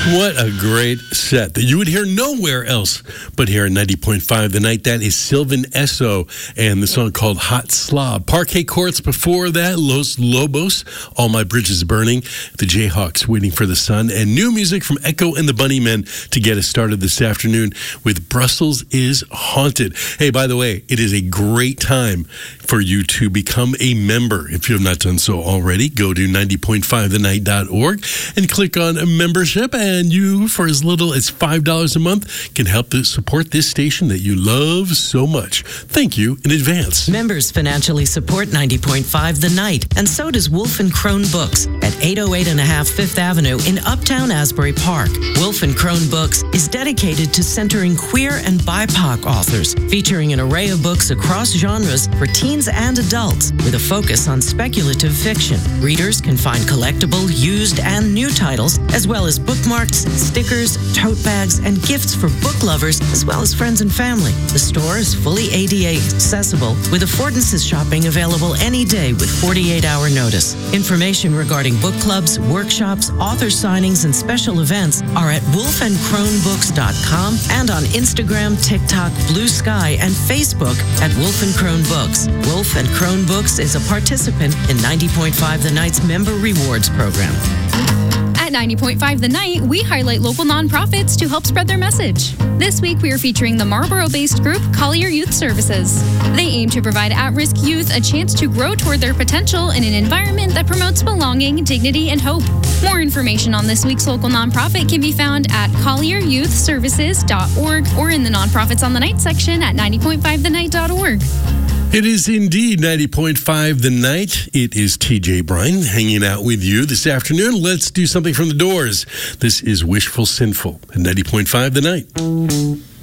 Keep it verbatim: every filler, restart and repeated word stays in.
What a great set that you would hear nowhere else but here at ninety point five The Night. That is Sylvan Esso and the song called Hot Slob. Parquet Courts before that, Los Lobos, All My Bridges Burning, the Jayhawks Waiting for the Sun, and new music from Echo and the Bunnymen to get us started this afternoon with Brussels is Haunted. Hey, by the way, it is a great time for you to become a member. If you have not done so already, go to ninety point five the night dot org and click on membership, and you, for as little as five dollars a month, can help to support this station that you love so much. Thank you in advance. Members financially support ninety point five The Night, and so does Wolf and Crone Books at eight oh eight and a half Fifth Avenue in Uptown Asbury Park. Wolf and Crone Books is dedicated to centering queer and B I P O C authors, featuring an array of books across genres for teens and adults, with a focus on speculative fiction. Readers can find collectible, used, and new titles, as well as bookmarks, stickers, tote bags, and gifts for book lovers, as well as friends and family. The store is fully A D A accessible, with affordances shopping available any day with forty-eight hour notice. Information regarding book clubs, workshops, author signings, and special events are at wolf and crone books dot com and on Instagram, TikTok, Blue Sky, and Facebook at Wolf and Crone Books. Wolf and Crone Books is a participant in ninety point five The Night's Member Rewards Program. At ninety point five The Night, we highlight local nonprofits to help spread their message. This week, we are featuring the Marlborough-based group Collier Youth Services. They aim to provide at-risk youth a chance to grow toward their potential in an environment that promotes belonging, dignity, and hope. More information on this week's local nonprofit can be found at collier youth services dot org or in the Nonprofits on the Night section at ninety point five the night dot org. It is indeed ninety point five The Night. It is T J Bryan hanging out with you this afternoon. Let's do something from the Doors. This is Wishful Sinful at ninety point five The Night.